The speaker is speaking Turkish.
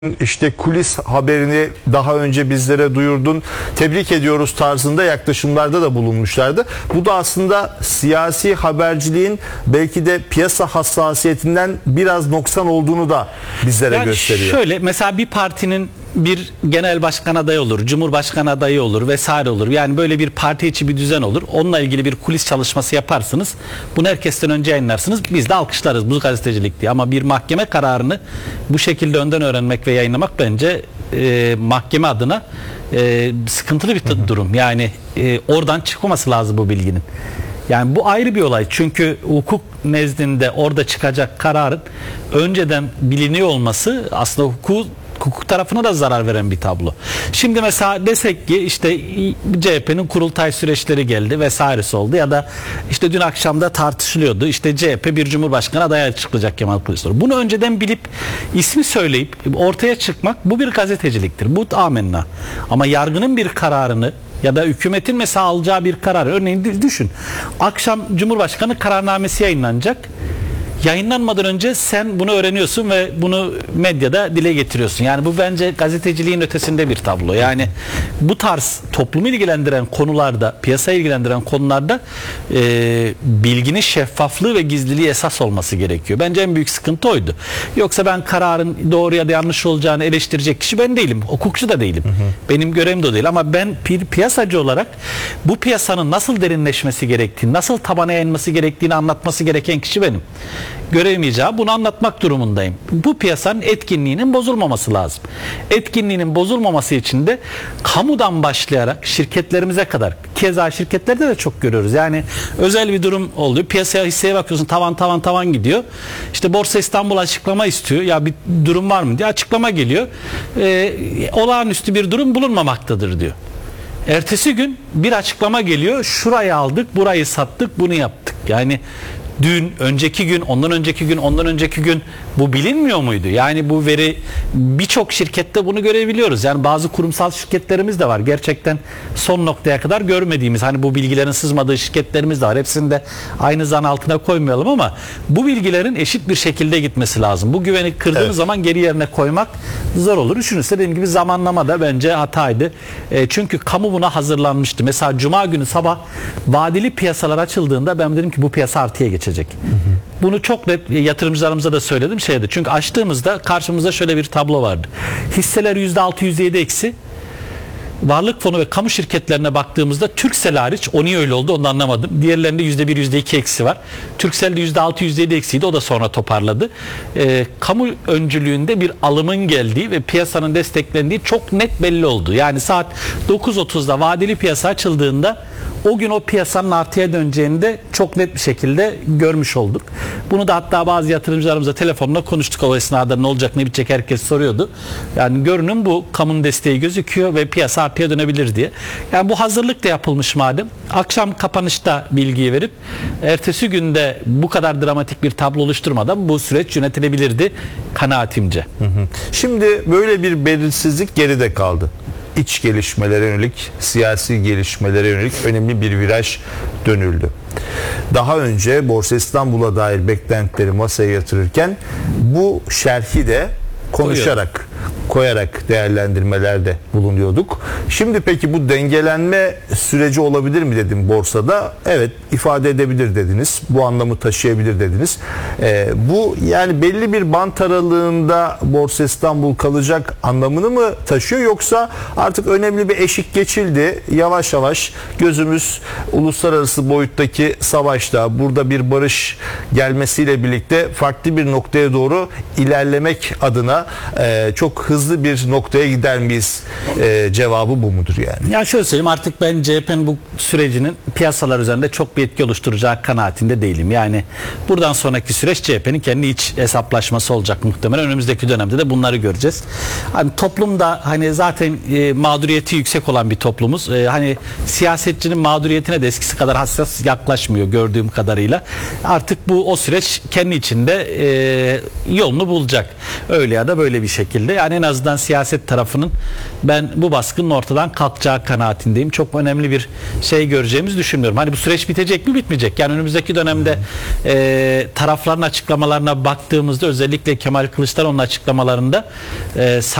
İşte kulis haberini daha önce bizlere duyurdun, tebrik ediyoruz tarzında yaklaşımlarda da bulunmuşlardı. Bu da aslında siyasi haberciliğin belki de piyasa hassasiyetinden biraz noksan olduğunu da bizlere gösteriyor. Şöyle mesela bir partinin bir genel başkan adayı olur, cumhurbaşkanı adayı olur vesaire olur. Yani böyle bir parti içi bir düzen olur. Onunla ilgili bir kulis çalışması yaparsınız. Bunu herkesten önce yayınlarsınız. Biz de alkışlarız bu gazetecilik diye. Ama bir mahkeme kararını bu şekilde önden öğrenmek ve yayınlamak bence mahkeme adına sıkıntılı bir durum. Yani oradan çıkmaması lazım bu bilginin. Yani bu ayrı bir olay. Çünkü hukuk nezdinde orada çıkacak kararın önceden biliniyor olması aslında hukuk tarafına da zarar veren bir tablo. Şimdi mesela desek ki işte CHP'nin kurultay süreçleri geldi vesairesi oldu ya da işte dün akşam da tartışılıyordu. İşte CHP bir cumhurbaşkanı adayı açıklayacak Kemal Kılıçdaroğlu. Bunu önceden bilip ismi söyleyip ortaya çıkmak bu bir gazeteciliktir. Bu amenna. Ama yargının bir kararını ya da hükümetin mesela alacağı bir karar. Örneğin düşün. Akşam Cumhurbaşkanı kararnamesi yayınlanacak. Yayınlanmadan önce sen bunu öğreniyorsun ve bunu medyada dile getiriyorsun. Yani bu bence gazeteciliğin ötesinde bir tablo. Yani bu tarz toplumu ilgilendiren konularda, piyasayı ilgilendiren konularda bilginin şeffaflığı ve gizliliği esas olması gerekiyor. Bence en büyük sıkıntı oydu. Yoksa ben kararın doğru ya da yanlış olacağını eleştirecek kişi ben değilim. Hukukçu da değilim. Benim görevim de o değil. Ama ben bir piyasacı olarak bu piyasanın nasıl derinleşmesi gerektiğini, nasıl tabana yayılması gerektiğini anlatması gereken kişi benim. Görevim icabı bunu anlatmak durumundayım. Bu piyasanın etkinliğinin bozulmaması lazım. Etkinliğinin bozulmaması için de kamudan başlayarak şirketlerimize kadar, keza şirketlerde de çok görüyoruz. Yani özel bir durum oluyor. Piyasaya, hisseye bakıyorsun, tavan gidiyor. İşte Borsa İstanbul açıklama istiyor. Ya bir durum var mı diye açıklama geliyor. Olağanüstü bir durum bulunmamaktadır diyor. Ertesi gün bir açıklama geliyor. Şurayı aldık, burayı sattık, bunu yaptık. Yani dün, önceki gün, ondan önceki gün bu bilinmiyor muydu? Yani bu veri birçok şirkette bunu görebiliyoruz. Yani bazı kurumsal şirketlerimiz de var. Gerçekten son noktaya kadar görmediğimiz, hani bu bilgilerin sızmadığı şirketlerimiz de var. Hepsini de aynı zan altına koymayalım ama bu bilgilerin eşit bir şekilde gitmesi lazım. Bu güveni kırdığınız zaman geri yerine koymak zor olur. Üçüncüsü dediğim gibi zamanlama da bence hataydı. Çünkü kamu buna hazırlanmıştı. Mesela Cuma günü sabah vadeli piyasalar açıldığında ben dedim ki bu piyasa artıya geçecek. Bunu çok net yatırımcılarımıza da söyledim çünkü açtığımızda karşımızda şöyle bir tablo vardı. Hisseler %6 %7 eksi. Varlık fonu ve kamu şirketlerine baktığımızda Turkcell hariç, o niye öyle oldu onu anlamadım. Diğerlerinde %1 %2 eksi var. Turkcell'de %6 %7 eksiydi, o da sonra toparladı. Kamu öncülüğünde bir alımın geldiği ve piyasanın desteklendiği çok net belli oldu. Yani saat 9.30'da vadeli piyasa açıldığında o gün o piyasanın artıya döneceğini de çok net bir şekilde görmüş olduk. Bunu da hatta bazı yatırımcılarımızla telefonla konuştuk. O esnada ne olacak ne bitecek herkes soruyordu. Yani görünüm bu, kamunun desteği gözüküyor ve piyasa artıya dönebilir diye. Yani bu hazırlık da yapılmış madem. Akşam kapanışta bilgiyi verip ertesi günde bu kadar dramatik bir tablo oluşturmadan bu süreç yönetilebilirdi kanaatimce. Şimdi böyle bir belirsizlik geride kaldı. İç gelişmelere yönelik, siyasi gelişmelere yönelik önemli bir viraj dönüldü. Daha önce Borsa İstanbul'a dair beklentileri masaya yatırırken bu şerhi de koyarak değerlendirmelerde bulunuyorduk. Şimdi peki bu dengelenme süreci olabilir mi dedim borsada? Evet, ifade edebilir dediniz. Bu anlamı taşıyabilir dediniz. Bu yani belli bir bant aralığında Borsa İstanbul kalacak anlamını mı taşıyor, yoksa artık önemli bir eşik geçildi. Yavaş yavaş gözümüz uluslararası boyuttaki savaşta, burada bir barış gelmesiyle birlikte farklı bir noktaya doğru ilerlemek adına çok hızlı bir noktaya gider miyiz? Cevabı bu mudur yani? Ya şöyle söyleyeyim, artık ben CHP'nin bu sürecinin piyasalar üzerinde çok bir etki oluşturacağı kanaatinde değilim. Yani buradan sonraki süreç CHP'nin kendi iç hesaplaşması olacak muhtemelen. Önümüzdeki dönemde de bunları göreceğiz. Hani toplumda hani zaten mağduriyeti yüksek olan bir toplumuz. Hani siyasetçinin mağduriyetine de eskisi kadar hassas yaklaşmıyor gördüğüm kadarıyla. Artık o süreç kendi içinde yolunu bulacak. Öyle ya da böyle bir şekilde. Yani en azından siyaset tarafının ben bu baskının ortadan kalkacağı kanaatindeyim. Çok önemli bir şey göreceğimizi düşünmüyorum. Hani bu süreç bitecek mi, bitmeyecek. Yani önümüzdeki dönemde tarafların açıklamalarına baktığımızda özellikle Kemal Kılıçdaroğlu'nun açıklamalarında